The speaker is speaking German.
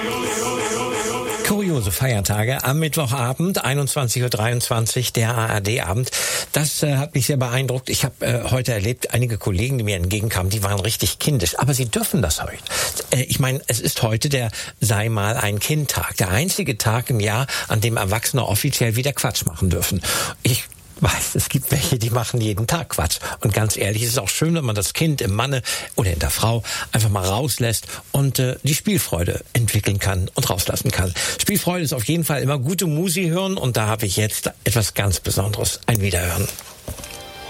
Kuriose Feiertage am Mittwochabend, 21:23 Uhr, der ARD-Abend. Das hat mich sehr beeindruckt. Ich habe heute erlebt, einige Kollegen, die mir entgegenkamen, die waren richtig kindisch. Aber sie dürfen das heute. Ich meine, es ist heute der Sei mal ein Kind-Tag. Der einzige Tag im Jahr, an dem Erwachsene offiziell wieder Quatsch machen dürfen. Ich weiß, es gibt welche, die machen jeden Tag Quatsch. Und ganz ehrlich, es ist auch schön, wenn man das Kind im Manne oder in der Frau einfach mal rauslässt und die Spielfreude entwickeln kann und rauslassen kann. Spielfreude ist auf jeden Fall immer gute Musi hören und da habe ich jetzt etwas ganz Besonderes, ein Wiederhören.